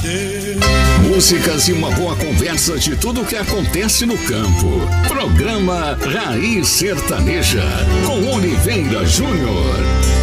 Músicas e uma boa conversa de tudo o que acontece no campo. Programa Raiz Sertaneja, com Oliveira Júnior.